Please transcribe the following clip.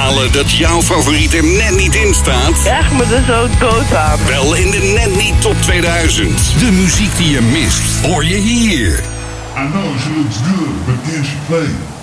balen dat jouw favoriet er net niet in staat? Echt me er zo dood aan. Wel in de Net Niet Top 2000. De muziek die je mist, hoor je hier. I know she looks good, but can she play?